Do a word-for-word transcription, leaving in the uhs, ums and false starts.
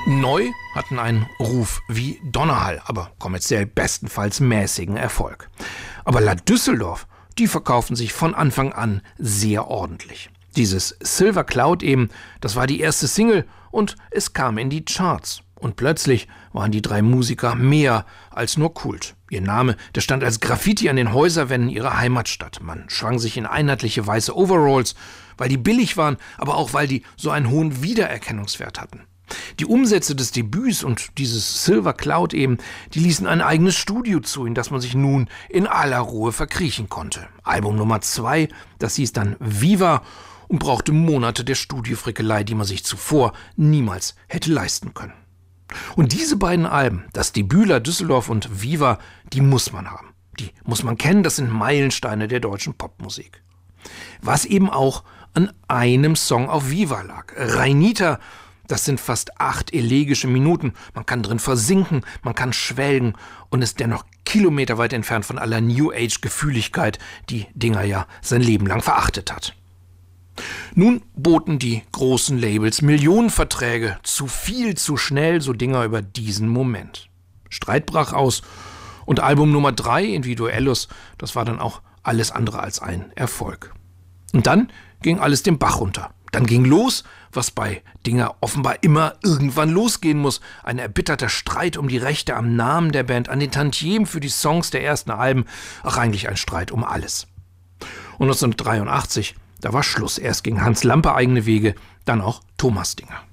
Neu hatten einen Ruf wie Donnerhall, aber kommerziell bestenfalls mäßigen Erfolg. Aber La Düsseldorf, die verkaufen sich von Anfang an sehr ordentlich. Dieses Silver Cloud eben, das war die erste Single und es kam in die Charts. Und plötzlich waren die drei Musiker mehr als nur Kult. Ihr Name, der stand als Graffiti an den Häuserwänden ihrer Heimatstadt. Man schwang sich in einheitliche weiße Overalls, weil die billig waren, aber auch weil die so einen hohen Wiedererkennungswert hatten. Die Umsätze des Debüts und dieses Silver Cloud eben, die ließen ein eigenes Studio zu, in das man sich nun in aller Ruhe verkriechen konnte. Album Nummer zwei, das hieß dann Viva und brauchte Monate der Studiofrickelei, die man sich zuvor niemals hätte leisten können. Und diese beiden Alben, das Debüt La Düsseldorf und Viva, die muss man haben. Die muss man kennen, das sind Meilensteine der deutschen Popmusik. Was eben auch an einem Song auf Viva lag. Rhainita, das sind fast acht elegische Minuten. Man kann drin versinken, man kann schwelgen und ist dennoch kilometerweit entfernt von aller New-Age-Gefühligkeit, die Dinger ja sein Leben lang verachtet hat. Nun boten die großen Labels Millionenverträge, zu viel, zu schnell, so Dinger über diesen Moment. Streit brach aus und Album Nummer drei, Individuellus, das war dann auch alles andere als ein Erfolg. Und dann ging alles den Bach runter. Dann ging los, was bei Dinger offenbar immer irgendwann losgehen muss. Ein erbitterter Streit um die Rechte am Namen der Band, an den Tantiemen für die Songs der ersten Alben. Ach, eigentlich ein Streit um alles. Und neunzehnhundertdreiundachtzig, da war Schluss. Erst ging Hans Lampe eigene Wege, dann auch Thomas Dinger.